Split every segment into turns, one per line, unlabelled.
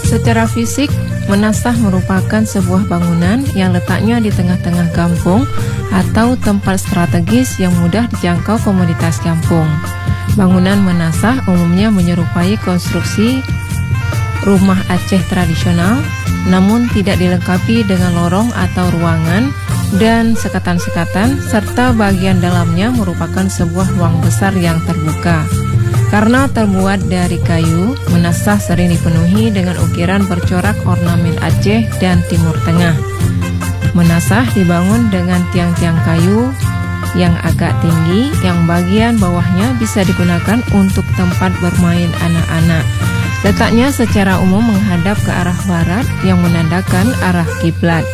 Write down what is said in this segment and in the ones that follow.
Secara fisik, Menasah merupakan sebuah bangunan yang letaknya di tengah-tengah kampung atau tempat strategis yang mudah dijangkau komoditas kampung. Bangunan Menasah umumnya menyerupai konstruksi rumah Aceh tradisional, namun tidak dilengkapi dengan lorong atau ruangan dan sekatan-sekatan, serta bagian dalamnya merupakan sebuah ruang besar yang terbuka. Karena terbuat dari kayu, Menasah sering dipenuhi dengan ukiran bercorak ornamen Aceh dan Timur Tengah. Menasah dibangun dengan tiang-tiang kayu yang agak tinggi, yang bagian bawahnya bisa digunakan untuk tempat bermain anak-anak. Letaknya secara umum menghadap ke arah barat yang menandakan arah kiblat.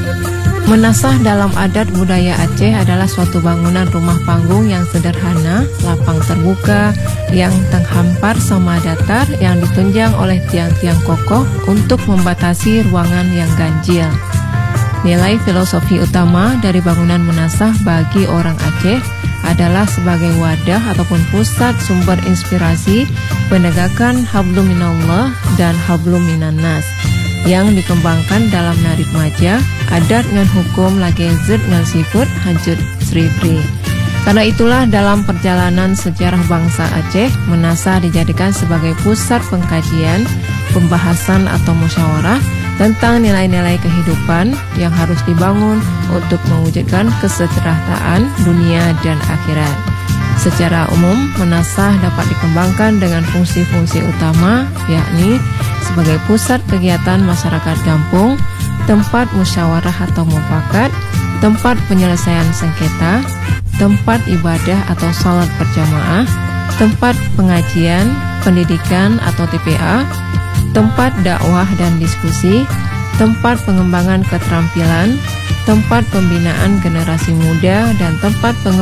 Menasah dalam adat budaya Aceh adalah suatu bangunan rumah panggung yang sederhana, lapang terbuka, yang terhampar sama datar yang ditunjang oleh tiang-tiang kokoh untuk membatasi ruangan yang ganjil. Nilai filosofi utama dari bangunan Menasah bagi orang Aceh adalah sebagai wadah ataupun pusat sumber inspirasi penegakan hablum minallah dan hablum minannas yang dikembangkan dalam narik maja, adat ngan hukum lagi zid ngan sifut hajut sribri. Karena itulah dalam perjalanan sejarah bangsa Aceh, Menasah dijadikan sebagai pusat pengkajian, pembahasan atau musyawarah tentang nilai-nilai kehidupan yang harus dibangun untuk mewujudkan kesejahteraan dunia dan akhirat. Secara umum, Menasah dapat dikembangkan dengan fungsi-fungsi utama, yakni sebagai pusat kegiatan masyarakat kampung, tempat musyawarah atau mufakat, tempat penyelesaian sengketa, tempat ibadah atau salat berjamaah, tempat pengajian, pendidikan atau TPA, tempat dakwah dan diskusi, tempat pengembangan keterampilan, tempat pembinaan generasi muda, dan tempat pengembangan